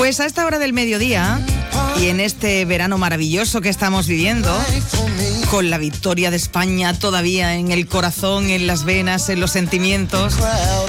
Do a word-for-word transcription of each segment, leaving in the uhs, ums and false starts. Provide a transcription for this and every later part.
Pues a esta hora del mediodía y en este verano maravilloso que estamos viviendo, con la victoria de España todavía en el corazón, en las venas, en los sentimientos,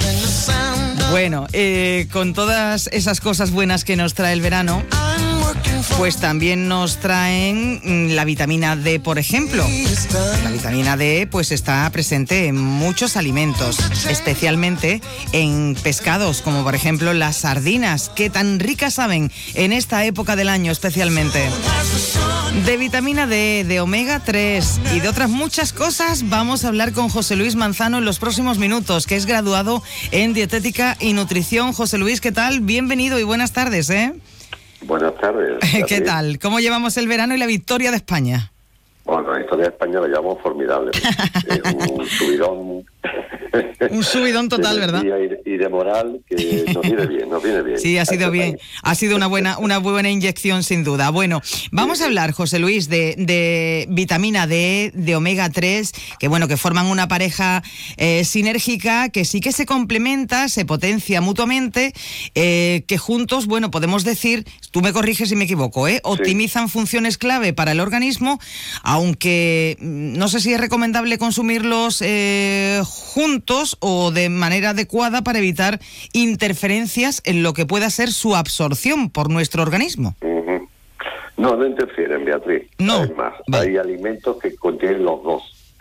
bueno, eh, con todas esas cosas buenas que nos trae el verano, pues también nos traen la vitamina D, por ejemplo. La vitamina D pues está presente en muchos alimentos, especialmente en pescados, como por ejemplo las sardinas, que tan ricas saben en esta época del año especialmente. De vitamina D, de omega tres y de otras muchas cosas vamos a hablar con José Luis Manzano en los próximos minutos, que es graduado en dietética y nutrición. José Luis, ¿qué tal? Bienvenido y buenas tardes, ¿eh? Buenas tardes. ¿Qué tal? ¿Cómo llevamos el verano y la victoria de España? Bueno, la victoria de España la llamamos formidable. Es un subidón. Un subidón total, de ¿verdad? Y de moral que nos viene bien, nos viene bien. Sí, ha sido bien. Ha sido una buena, una buena inyección, sin duda. Bueno, vamos sí, a hablar, José Luis, de, de vitamina D, de omega tres, que bueno, que forman una pareja eh, sinérgica, que sí que se complementa, se potencia mutuamente, eh, que juntos, bueno, podemos decir, tú me corriges si me equivoco, ¿eh? Optimizan sí. funciones clave para el organismo, aunque no sé si es recomendable consumirlos eh, juntos o de manera adecuada para evitar interferencias en lo que pueda ser su absorción por nuestro organismo. Uh-huh. No, no interfieren, Beatriz. No. Además, vale. hay alimentos que contienen los dos.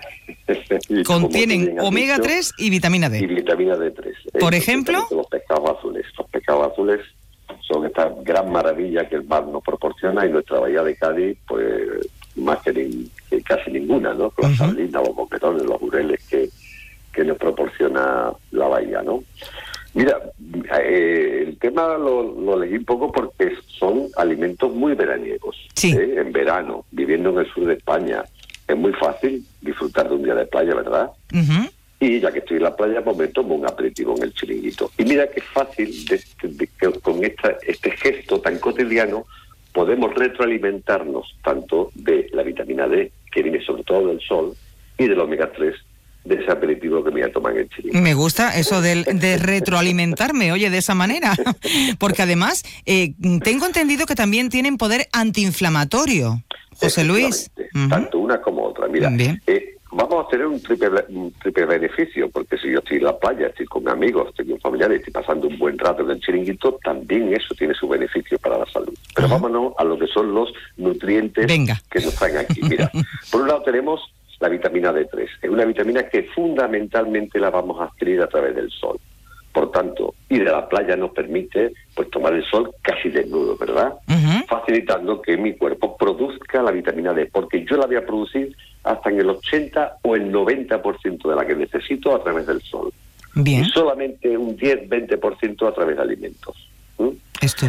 Contienen omega tres y vitamina D. Y vitamina D tres. Por eh, ejemplo, los pescados azules. Los pescados azules son esta gran maravilla que el mar nos proporciona, y nuestra bahía de Cádiz, pues más que, ni, que casi ninguna, ¿no? Con las uh-huh. sardinas, los boquetones, los jureles que que nos proporciona la bahía, ¿no? Mira, eh, el tema lo, lo leí un poco porque son alimentos muy veraniegos. Sí. ¿eh? En verano, viviendo en el sur de España, es muy fácil disfrutar de un día de playa, ¿verdad? Uh-huh. Y ya que estoy en la playa, pues me tomo un aperitivo en el chiringuito. Y mira qué fácil, de, de, de, de, con esta, este gesto tan cotidiano, podemos retroalimentarnos tanto de la vitamina D, que viene sobre todo del sol, y del omega tres, de ese aperitivo que me voy a tomar en el chiringuito. Me gusta eso de, de retroalimentarme, oye, de esa manera, porque además eh, tengo entendido que también tienen poder antiinflamatorio, José Luis. Uh-huh. Tanto una como otra. Mira, eh, vamos a tener un triple, un triple beneficio, porque si yo estoy en la playa, estoy con amigos, estoy con familiares, estoy pasando un buen rato en el chiringuito, también eso tiene su beneficio para la salud. Pero uh-huh. vámonos a lo que son los nutrientes Venga. que nos traen aquí. Mira, por un lado tenemos la vitamina D tres. Es una vitamina que fundamentalmente la vamos a adquirir a través del sol. Por tanto, ir a la playa nos permite pues tomar el sol casi desnudo, ¿verdad? Uh-huh. Facilitando que mi cuerpo produzca la vitamina D, porque yo la voy a producir hasta en el ochenta o el noventa por ciento de la que necesito a través del sol. Bien. Y solamente un diez a veinte por ciento a través de alimentos. ¿Mm? Esto.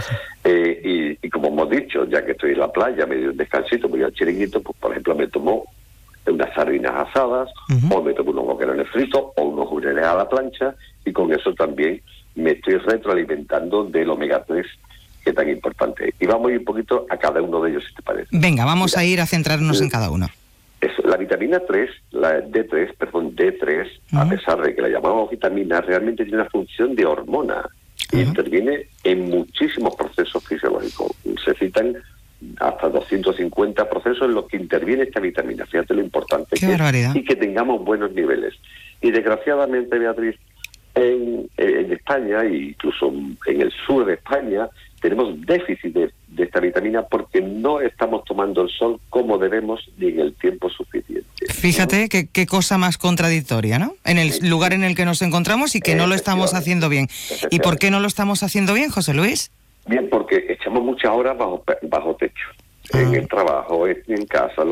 Eh, y, y como hemos dicho, ya que estoy en la playa, me doy un descansito, voy al chiringuito, pues por ejemplo me tomo unas sardinas asadas, uh-huh. o me tomo unos boquerones fritos, o unos jureles a la plancha, y con eso también me estoy retroalimentando del omega tres, que es tan importante. Y vamos a ir un poquito a cada uno de ellos, si te parece. Venga, vamos Mira, a ir a centrarnos eh, en cada uno. Eso, la vitamina tres, la D tres, perdón, D tres, uh-huh. a pesar de que la llamamos vitamina, realmente tiene una función de hormona. Uh-huh. Interviene en muchísimos procesos fisiológicos. Se citan hasta doscientos cincuenta procesos en los que interviene esta vitamina. Fíjate lo importante Qué que barbaridad. es, y que tengamos buenos niveles. Y desgraciadamente, Beatriz, en, en España e incluso en el sur de España tenemos déficit de, de esta vitamina porque no estamos tomando el sol como debemos ni en el tiempo suficiente. Fíjate, ¿no? qué, qué cosa más contradictoria, ¿no? En el sí. lugar en el que nos encontramos y que no lo estamos haciendo bien. ¿Y por qué no lo estamos haciendo bien, José Luis? Bien, porque echamos muchas horas bajo, bajo techo, ah. en el trabajo, en casa.